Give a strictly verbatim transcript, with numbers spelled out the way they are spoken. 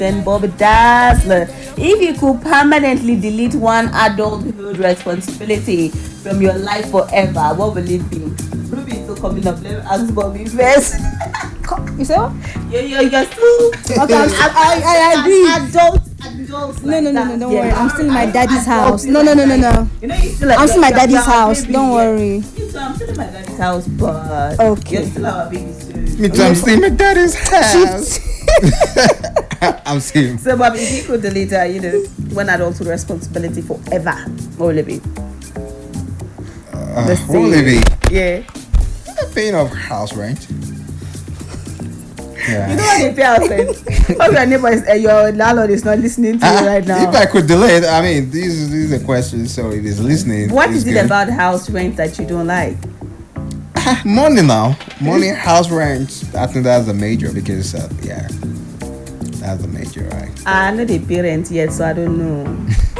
then Bobby Dazzler. If you could permanently delete one adulthood responsibility from your life forever, what will it be? Ruby is still coming up. Let me ask Bobby first. You say what? You're, you're, you're still Okay, I, I, I agree. adult. Adult No, no, no, no, don't yeah. worry. I'm still in my daddy's house. Adult No, no, no, no, no. You know, you're still like I'm still in my you're- daddy's you're our house. baby, Don't yeah. worry. Me too, I'm still in my daddy's house, but Okay. you're still our baby too. Me too, I'm still in my daddy's house. I'm seeing. So, Bob, if you could delete, uh, you know, one adulthood responsibility forever, what will it be? Uh, Let's what will it see. be? Yeah. The paying of house rent. You know Yeah. what they pay out rent? Hope your neighbor is, uh, your landlord is not listening to you Ah, right now. If I could delay it, I mean, these these are questions. So if he's listening, What it's is it good. about house rent that you don't like? Ah, money now? Money, house rent. I think that's the major because uh, yeah, that's the major, right? I know they pay rent yet, so I don't know.